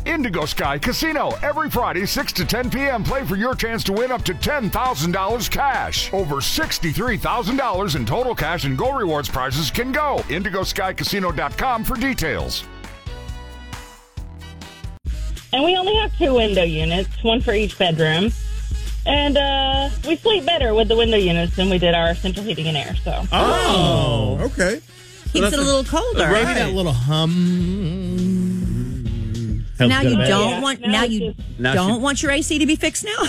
Indigo Sky Casino. Every Friday, 6 to 10 p.m. Play for your chance to win up to $10,000 cash. Over $63,000 in total cash and Go Rewards prizes can go. IndigoSkyCasino.com for details. And we only have 2 window units, one for each bedroom. And we sleep better with the window units than we did our central heating and air. So. Oh, okay. Keeps it a little colder. Maybe that little hum. Now you don't Yeah. want Now now it's you just- don't want your AC to be fixed now.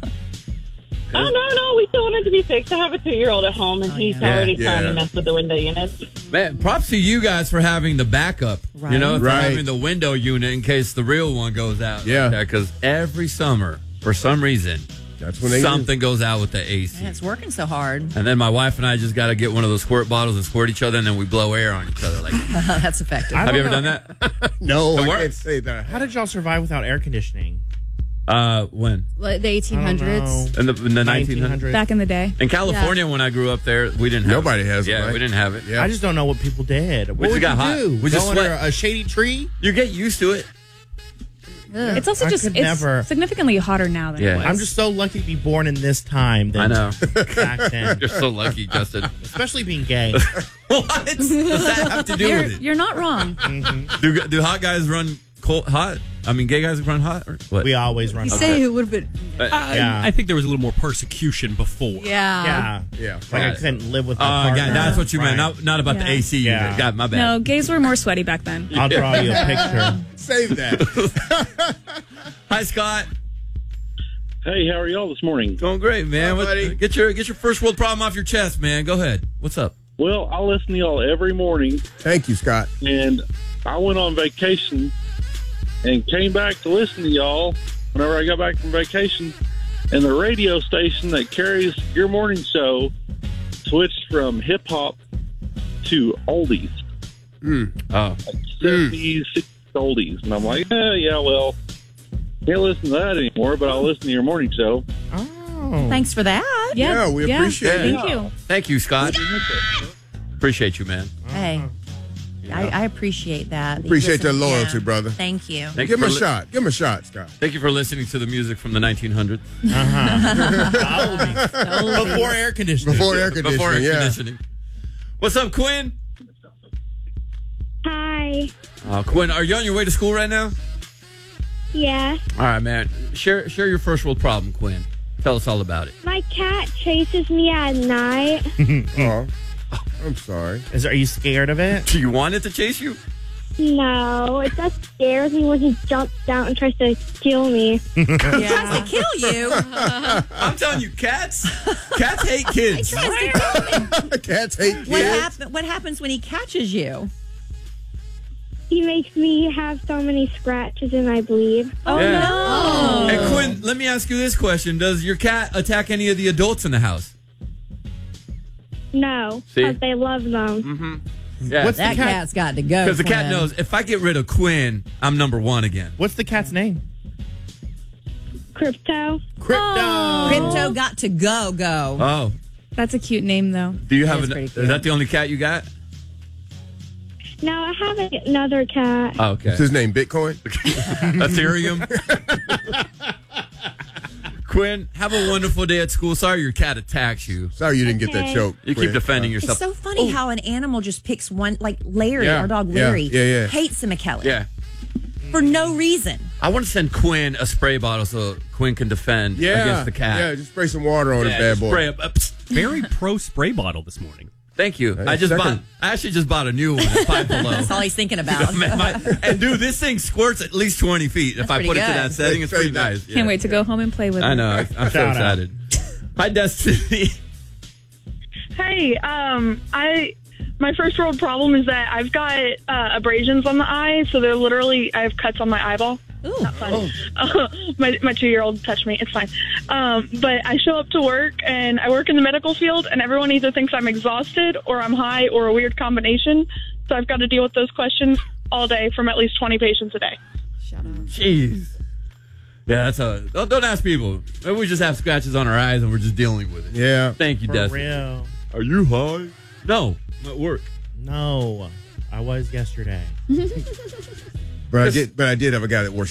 Oh, no, we still want it to be fixed. I have a 2-year-old at home, and he's already trying to mess with the window units. Man, props to you guys for having the backup. Right. You know, for Right. having the window unit in case the real one goes out. Yeah. Because every summer, for some reason, That's when they something goes out with the AC. Man, it's working so hard. And then my wife and I just got to get one of those squirt bottles and squirt each other, and then we blow air on each other. Like, That's effective. have you ever done that? No, I works. can't say that. How did y'all survive without air conditioning? When? Like the 1800s. In the 1900s? Back in the day. In California, when I grew up there, we didn't have Nobody it. has it, Yeah, right? we didn't have it. Yeah. I just don't know what people did. What just would got you hot. do? We just Go under sweat. a shady tree? You get used to it. It's also I just could it's never. significantly hotter now than Yeah. it was. I'm just so lucky to be born in this time. I know. Back then. You're so lucky, Justin. Especially being gay. What does that have to do with it? You're not wrong. Do hot guys run hot? I mean, gay guys run hot? Or what? We always run. You hot. say it would have been. Yeah. I think there was a little more persecution before. Yeah. Yeah. Like I couldn't live with my God, partner. that's what you meant. Right. Not about the Yeah. AC. Yeah. God, my bad. No, gays were more sweaty back then. I'll draw you a picture. Save that. Hi, Scott. Hey, how are y'all this morning? Doing great, man. Hi, buddy. Get your first world problem off your chest, man. Go ahead. What's up? Well, I listen to y'all every morning, Thank you, Scott. and I went on vacation and came back to listen to y'all whenever I got back from vacation, and the radio station that carries your morning show switched from hip-hop to oldies. Oh. 70s, 60s oldies. And I'm like, yeah, well, can't listen to that anymore, but I'll listen to your morning show. Oh. Thanks for that. Yeah, we appreciate it. Thank you. Thank you, Scott. Appreciate you, man. Hey, I appreciate that. Appreciate Listen, that loyalty, yeah. brother. Thank you. Thank Give you him a for shot. Give him a shot, Scott. Thank you for listening to the music from the 1900s. Before air conditioning. Before air conditioning, Before air yeah. conditioning. What's up, Quinn? Hi. Quinn, are you on your way to school right now? Yeah. All right, man. Share your first world problem, Quinn. Tell us all about it. My cat chases me at night. Oh, I'm sorry. Are you scared of it? Do you want it to chase you? No, it just scares me when he jumps down and tries to kill me. He tries to kill you. I'm telling you, cats hate kids. He tries to kill me. Cats hate kids. What happens when he catches you? He makes me have so many scratches and I bleed. Oh, Yeah. no. Hey, Quinn, let me ask you this question. Does your cat attack any of the adults in the house? No, See? because they love them. Yeah. What's That the cat? cat's got to go. Because the cat Quinn. knows if I get rid of Quinn, I'm number one again. What's the cat's name? Crypto. Crypto. Crypto got to go. Oh. That's a cute name, though. Do you have That's an, pretty is cute. that the only cat you got? No, I have another cat. Oh, okay. What's his name? Bitcoin? Ethereum. Quinn, have a wonderful day at school. Sorry your cat attacks you. Sorry you didn't get that Okay. joke. You keep Quinn. defending It's yourself. so funny how an animal just picks one, like Larry, Yeah, our dog yeah, Larry, yeah. hates the McKellar Yeah. for no reason. I want to send Quinn a spray bottle so Quinn can defend against the cat. Yeah, just spray some water on his bad just boy. spray it. Psst. Very pro spray bottle this morning. Thank you. Hey, I actually just bought a new one at Five Below. That's all he's thinking about. And dude, this thing squirts at least 20 feet. If I pretty put it to good. that setting, it's pretty nice. Can't wait to go home and play with I it. know. I'm so Shout out. excited. Hi, Destiny. Hey, my first world problem is that I've got abrasions on the eye, so I have cuts on my eyeball. Ooh. Not fun. My 2-year-old touched me. It's fine. But I show up to work, and I work in the medical field, and everyone either thinks I'm exhausted or I'm high or a weird combination. So I've got to deal with those questions all day from at least 20 patients a day. Jeez. Yeah, don't ask people. Maybe we just have scratches on our eyes and we're just dealing with it. Yeah. Thank you, For Destiny. real. Are you high? No, I'm at work. No, I was yesterday. But I did have a guy that wore